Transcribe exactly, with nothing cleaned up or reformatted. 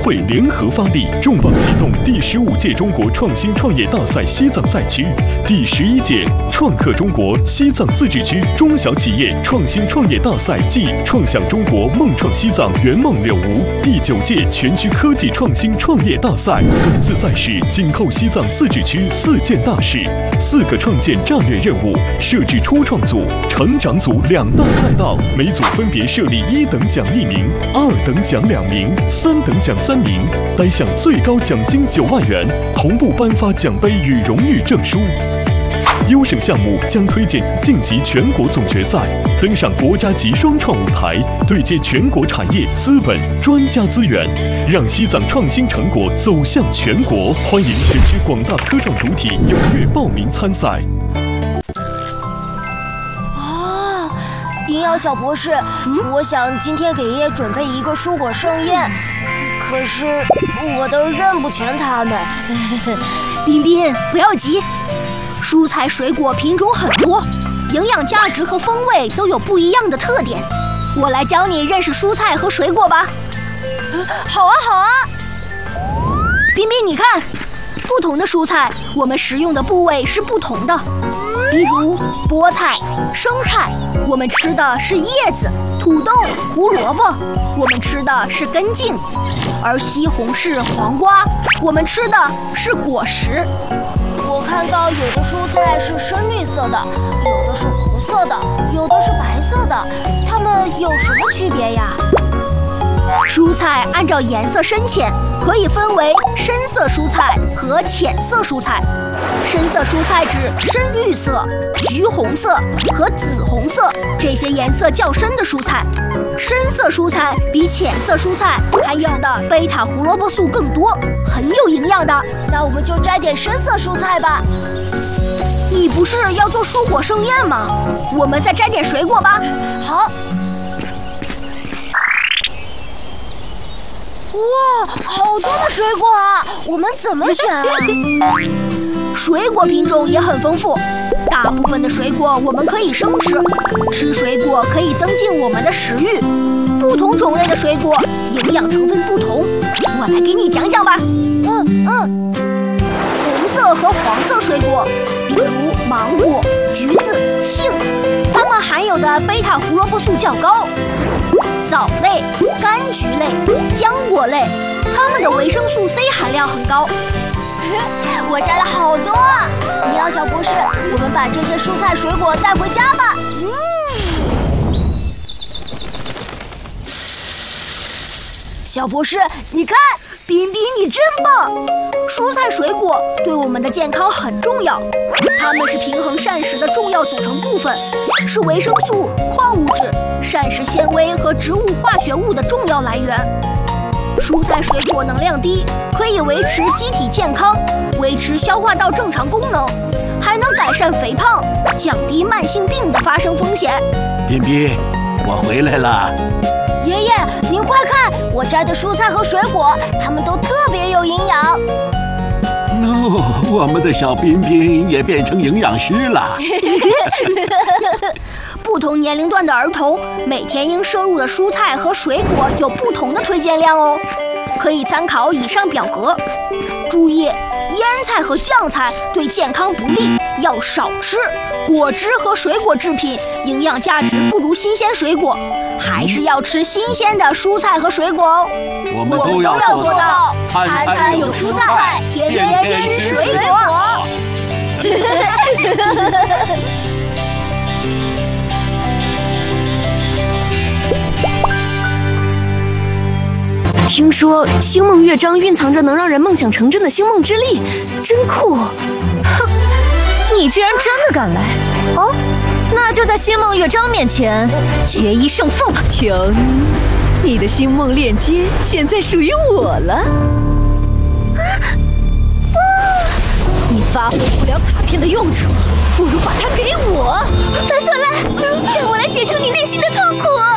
会联合发力，重磅启动第十五届中国创新创业大赛西藏赛区，第十一届创客中国西藏自治区中小企业创新创业大赛暨创想中国梦创西藏圆梦柳吴第九届全区科技创新创业大赛。本次赛事紧扣西藏自治区四件大事、四个创建战略任务，设置初创组、成长组两大赛道，每组分别设立一等奖一名、二等奖两名、三等奖三名，单项最高奖金九万元，同步颁发奖杯与荣誉证书。优胜项目将推荐晋级全国总决赛，登上国家级双创舞台，对接全国产业、资本、专家资源，让西藏创新成果走向全国。欢迎全区广大科创主体踊跃报名参赛。 啊，丁瑶小博士，嗯、我想今天给爷爷准备一个蔬果盛宴，可是我都认不全他们。 彬彬，不要急。蔬菜水果品种很多，营养价值和风味都有不一样的特点。我来教你认识蔬菜和水果吧。 好啊，好啊。 彬彬，你看，不同的蔬菜，我们食用的部位是不同的。比如菠菜、生菜，我们吃的是叶子；土豆、胡萝卜，我们吃的是根茎；而西红柿、黄瓜，我们吃的是果实。 我看到有的蔬菜是深绿色的，有的是红色的，有的是白色的，它们有什么区别呀？ 蔬菜按照颜色深浅可以分为深色蔬菜和浅色蔬菜。深色蔬菜指深绿色、橘红色和紫红色这些颜色较深的蔬菜。深色蔬菜比浅色蔬菜含有的贝塔胡萝卜素更多，很有营养的。 那我们就摘点深色蔬菜吧。 你不是要做蔬果盛宴吗？我们再摘点水果吧。 好。哇，好多的水果啊！我们怎么选啊？ 水果品种也很丰富，大部分的水果我们可以生吃，吃水果可以增进我们的食欲。不同种类的水果营养成分不同，我来给你讲讲吧。 嗯嗯。 红色和黄色水果，比如芒果、橘子、杏，它们含有的贝塔胡萝卜素较高。枣类、柑橘类、浆果类，它们的维生素 C 含量很高。 我摘了好多啊！丁瑶小博士，我们把这些蔬菜水果带回家吧。嗯。小博士，你看，彬彬，你真棒！ 蔬菜水果对我们的健康很重要，它们是平衡膳食的重要组成部分，是维生素、矿物质、膳食纤维和植物化学物的重要来源。蔬菜水果能量低，可以维持机体健康，维持消化道正常功能，还能改善肥胖，降低慢性病的发生风险。 彬彬，我回来了。 爷爷，您快看，我摘的蔬菜和水果，它们都特别有营养。 哦，我们的小彬彬也变成营养师了。 不同年龄段的儿童每天应摄入的蔬菜和水果有不同的推荐量哦，可以参考以上表格。注意，腌菜和酱菜对健康不利，要少吃。果汁和水果制品营养价值不如新鲜水果，还是要吃新鲜的蔬菜和水果哦。 我们都要做到餐餐有蔬菜，天天吃水果。 听说星梦乐章蕴藏着能让人梦想成真的星梦之力，真酷！ 哼，你居然真的敢来！哦，那就在星梦乐章面前决一胜负吧。 求你，你的星梦链接现在属于我了。啊啊、你发挥不了卡片的用处，不如把它给我。 反锁了，让我来解除你内心的痛苦。